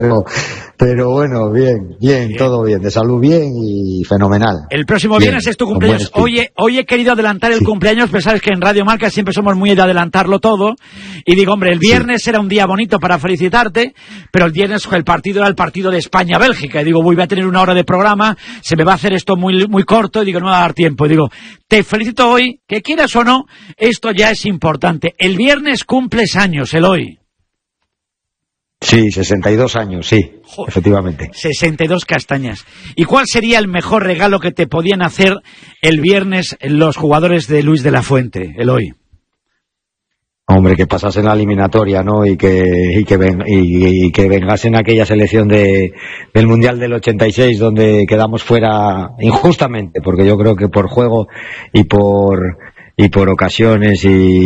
Pero bueno, bien, todo bien, de salud bien y fenomenal. El próximo viernes es tu cumpleaños. Hoy he querido adelantar el cumpleaños, pero sabes que en Radio Marca siempre somos muy de adelantarlo todo. Y digo, hombre, el viernes era un día bonito para felicitarte, pero el viernes el partido era el partido de España-Bélgica. Y digo, voy a tener una hora de programa, se me va a hacer esto muy, muy corto, y digo, no me va a dar tiempo. Y digo, te felicito hoy, que quieras o no, esto ya es importante. El viernes cumples años, Eloy. Sí, 62 años, sí, joder, efectivamente. 62 castañas. ¿Y cuál sería el mejor regalo que te podían hacer el viernes los jugadores de Luis de la Fuente, Eloy? Hombre, que pasasen la eliminatoria, ¿no? Y que vengasen aquella selección del Mundial del 86 donde quedamos fuera injustamente, porque yo creo que por juego y por ocasiones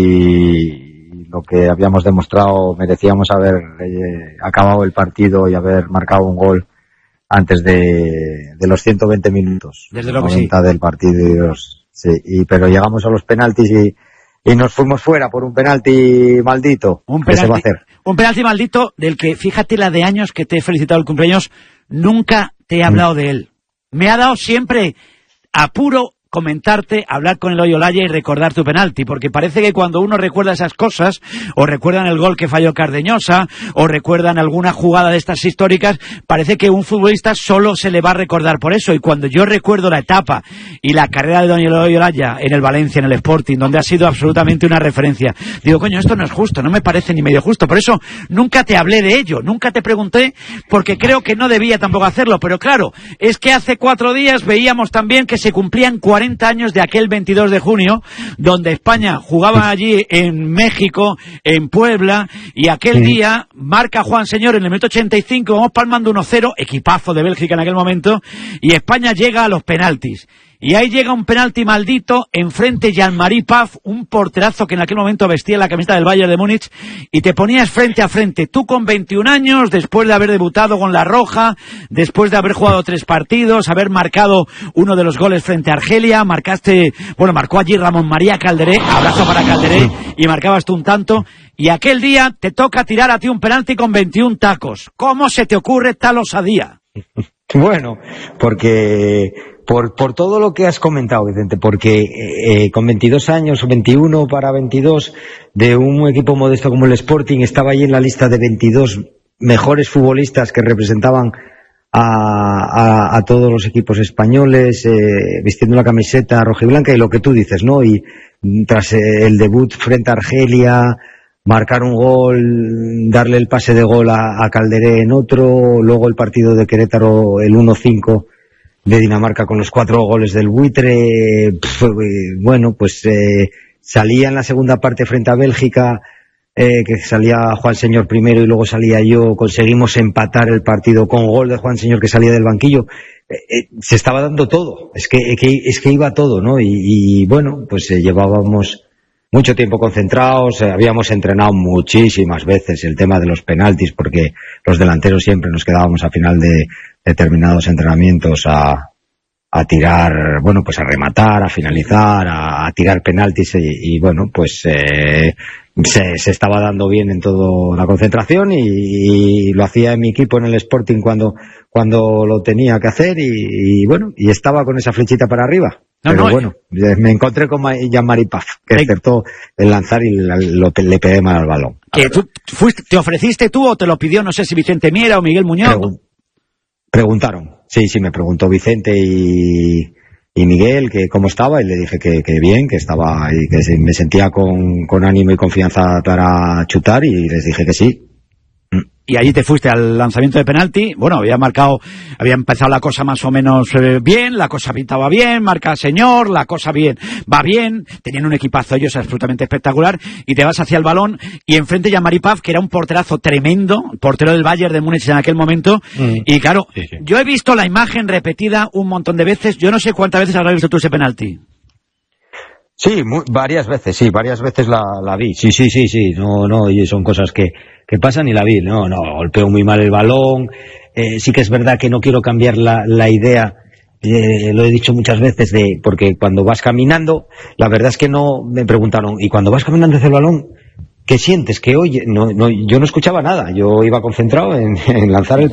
y lo que habíamos demostrado, merecíamos haber acabado el partido y haber marcado un gol antes de los 120 minutos. Desde lo que sí. Del partido. Pero llegamos a los penaltis y nos fuimos fuera por un penalti maldito. ¿Qué se va a hacer? Un penalti maldito del que, fíjate la de años que te he felicitado el cumpleaños, nunca te he hablado de él. Me ha dado siempre apuro comentarte, hablar con Eloy Olaya y recordar tu penalti, porque parece que cuando uno recuerda esas cosas, o recuerdan el gol que falló Cardeñosa, o recuerdan alguna jugada de estas históricas, parece que un futbolista solo se le va a recordar por eso, y cuando yo recuerdo la etapa y la carrera de don Eloy Olaya en el Valencia, en el Sporting, donde ha sido absolutamente una referencia, digo, coño, esto no es justo, no me parece ni medio justo, por eso nunca te hablé de ello, nunca te pregunté, porque creo que no debía tampoco hacerlo, pero claro, es que hace 4 días veíamos también que se cumplían 40 años de aquel 22 de junio, donde España jugaba allí en México, en Puebla, y aquel día marca Juan Señor en el minuto 85, vamos palmando 1-0, equipazo de Bélgica en aquel momento, y España llega a los penaltis. Y ahí llega un penalti maldito, enfrente Jean-Marie Paf, un porterazo que en aquel momento vestía la camiseta del Bayern de Múnich, y te ponías frente a frente, tú con 21 años, después de haber debutado con la Roja, después de haber jugado 3 partidos, haber marcado uno de los goles frente a Argelia, marcó allí Ramón María Calderé, abrazo para Calderé, y marcabas tú un tanto, y aquel día te toca tirar a ti un penalti con 21 tacos. ¿Cómo se te ocurre tal osadía? Bueno, porque por todo lo que has comentado, Vicente, porque con 22 años, o 21 para 22, de un equipo modesto como el Sporting, estaba ahí en la lista de 22 mejores futbolistas que representaban a todos los equipos españoles, vistiendo la camiseta rojiblanca, y lo que tú dices, ¿no? Y tras el debut frente a Argelia, marcar un gol, darle el pase de gol a Calderé en otro, luego el partido de Querétaro, el 1-5 de Dinamarca con los 4 goles del Buitre, salía en la segunda parte frente a Bélgica, que salía Juan Señor primero y luego salía yo, conseguimos empatar el partido con gol de Juan Señor que salía del banquillo, se estaba dando todo, es que iba todo, ¿no? Y llevábamos mucho tiempo concentrados, habíamos entrenado muchísimas veces el tema de los penaltis, porque los delanteros siempre nos quedábamos a final de determinados entrenamientos a tirar, a rematar, a finalizar, a tirar penaltis, se estaba dando bien en toda la concentración y lo hacía en mi equipo en el Sporting cuando lo tenía que hacer y estaba con esa flechita para arriba. Me encontré con Jean-Marie Paf, que acertó el lanzar y le pegué mal al balón. ¿Te ofreciste tú o te lo pidió, no sé si Vicente Miera o Miguel Muñoz? Preguntaron, sí, me preguntó Vicente y Miguel que cómo estaba, y le dije que bien, que estaba y que me sentía con ánimo y confianza para chutar, y les dije que sí. Y allí te fuiste al lanzamiento de penalti. Había empezado la cosa más o menos bien, la cosa pintaba bien, marca Señor, la cosa va bien, tenían un equipazo ellos absolutamente espectacular, y te vas hacia el balón, y enfrente Jean-Marie Paf, que era un porterazo tremendo, portero del Bayern de Múnich en aquel momento, y claro, sí. Yo he visto la imagen repetida un montón de veces, yo no sé cuántas veces habrás visto tú ese penalti. Sí, varias veces la vi, sí, y son cosas que pasan y la vi, no, golpeo muy mal el balón, sí que es verdad que no quiero cambiar la idea, lo he dicho muchas veces, porque cuando vas caminando, la verdad es que no me preguntaron, y cuando vas caminando hacia el balón, ¿qué sientes? ¿Qué oyes? No, yo no escuchaba nada, yo iba concentrado en lanzar el